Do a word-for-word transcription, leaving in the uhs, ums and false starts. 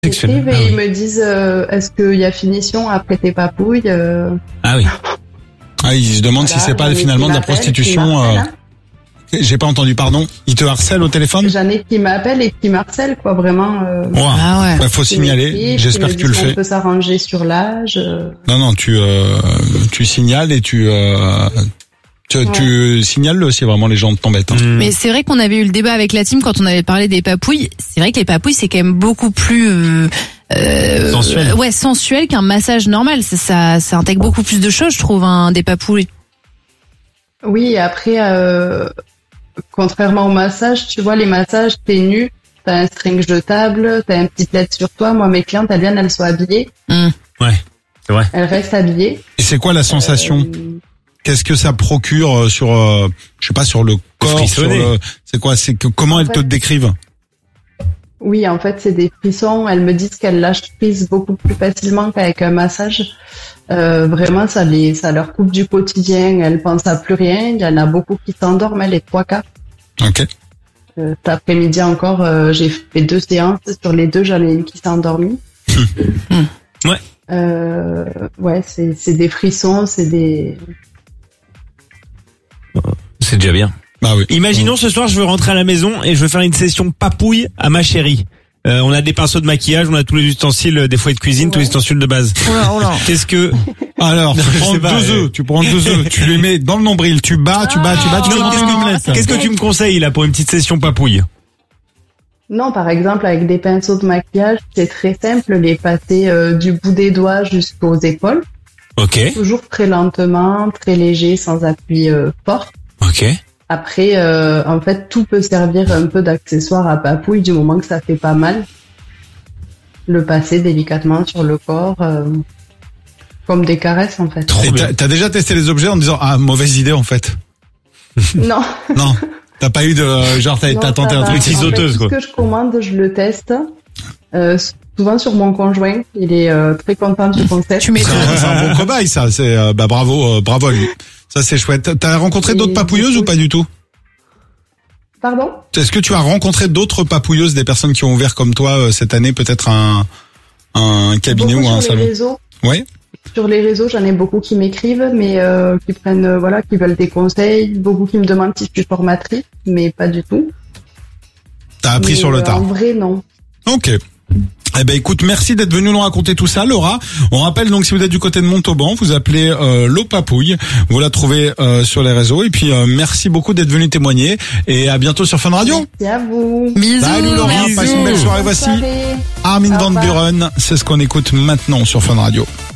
Sexuel. Et Ah, ils oui. me disent euh, est-ce qu'il y a finition après tes papouilles euh, Ah oui. Ah, ils se demandent voilà, si c'est pas j'en ai finalement qui de la m'appellent, prostitution. qui Euh... m'harcèlent, hein. J'ai pas entendu, pardon. Ils te harcèlent au téléphone? J'en ai qui m'appellent et qui m'harcèlent, quoi, vraiment. Euh, Ouais. Ah ouais. Bah, faut qui signaler. m'écrivent, J'espère qui que me tu le disent qu'on fais. peut s'arranger sur l'âge. euh. Non, non, tu euh, tu signales et tu euh, tu, Ouais. tu signales si vraiment les gens t'embêtent. Hein. Mmh. Mais c'est vrai qu'on avait eu le débat avec la team quand on avait parlé des papouilles. C'est vrai que les papouilles, c'est quand même beaucoup plus euh, euh, Sensuel. ouais, sensuel qu'un massage normal. Ça, ça, ça intègre beaucoup plus de choses, je trouve, hein, des papouilles. Oui, et après, euh, contrairement au massage, tu vois, les massages, t'es nu, t'as un string jetable, t'as un petit plaid sur toi. Moi, mes clientes, elles viennent, elles sont habillées. Mmh. Ouais, c'est vrai. Elles restent habillées. Et c'est quoi la sensation? Euh, Qu'est-ce que ça procure euh, sur, euh, je sais pas, sur le corps, sur Frissonner. le, c'est quoi, c'est que comment En elles te fait- décrivent? Oui, en fait, c'est des frissons. Elles me disent qu'elles lâchent prise beaucoup plus facilement qu'avec un massage. Euh, vraiment, ça les, ça leur coupe du quotidien. Elles pensent à plus rien. Il y en a beaucoup qui s'endorment, les trois quarts. Ok. Euh, cet après-midi encore, euh, j'ai fait deux séances. Sur les deux, j'en ai une qui s'est endormie. Ouais. Euh, ouais, c'est, c'est des frissons, c'est des... C'est déjà bien. Bah oui. Imaginons ce soir, je veux rentrer à la maison et je veux faire une session papouille à ma chérie. Euh, on a des pinceaux de maquillage, on a tous les ustensiles, euh, des fouets de cuisine, tous les Ouais. ustensiles de base. Oh là, oh là. Qu'est-ce que Alors, Non, tu je prends sais pas, deux euh. œufs, tu prends deux œufs, tu les mets dans le nombril, tu bats, tu bats, tu bats, tu Non, fais monter qu'est-ce une que- omelette. Qu'est-ce que tu me conseilles là pour une petite session papouille? Non, par exemple, avec des pinceaux de maquillage, c'est très simple, les passer euh, du bout des doigts jusqu'aux épaules. Ok, Toujours très lentement, très léger, sans appui euh, fort. ok. Après, euh, en fait, tout peut servir un peu d'accessoire à papouille du moment que ça fait pas mal. Le passer délicatement sur le corps, euh, comme des caresses en fait. Trop Et bien. t'as, t'as déjà testé les objets en disant, ah, mauvaise idée en fait. Non. Non. T'as pas eu de, genre, t'as, Non, t'as ça tenté un va. truc. Petite En fait, sauteuse, tout quoi. ce que je commande, je le teste. Euh, souvent sur mon conjoint, il est euh, très content du concept. Tu mets C'est un, c'est un bon cobaye, ça. C'est, euh, bah, bravo, euh, bravo à lui. Ça, c'est chouette. T'as rencontré Et d'autres papouilleuses du coup, ou pas du tout? Pardon? Est-ce que tu as rencontré d'autres papouilleuses, des personnes qui ont ouvert comme toi euh, cette année, peut-être un, un cabinet Beaucoup ou un sur les salon? réseaux. Oui. Sur les réseaux, j'en ai beaucoup qui m'écrivent, mais euh, qui prennent, euh, voilà, qui veulent des conseils. Beaucoup qui me demandent si je suis formatrice, mais pas du tout. T'as appris Mais, sur le euh, tard. En vrai, non. Ok. Eh ben écoute, merci d'être venu nous raconter tout ça, Laura. On rappelle donc, si vous êtes du côté de Montauban, vous appelez euh, Lo Papouille. Vous la trouvez euh, sur les réseaux. Et puis euh, merci beaucoup d'être venu témoigner. Et à bientôt sur Fun Radio. Merci à vous. Bisous. Salut Laura, merci. passe une belle soirée. Bonne Voici soirée. Armin Au van revoir. Buren. C'est ce qu'on écoute maintenant sur Fun Radio.